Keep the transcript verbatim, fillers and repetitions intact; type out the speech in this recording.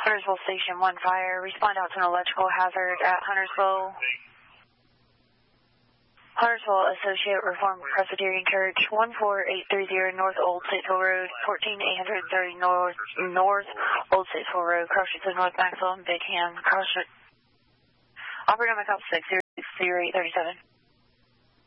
Huntersville Station one Fire. Respond out to an electrical hazard at Huntersville. Huntersville Associate Reformed Presbyterian Church, one four eight three zero North Old Statesville Road, fourteen eight thirty North North Old Statesville Road, Cross Streets of North Maxwell and Big Ham. Cross Street. Operator on my call six zero six zero eight three seven.